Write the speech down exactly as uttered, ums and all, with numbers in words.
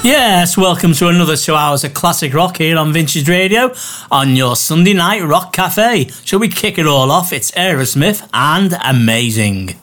Yes, welcome to another two hours of classic rock here on Vintage Radio on your Sunday night rock cafe. Shall we kick it all off? It's Aerosmith and Amazing.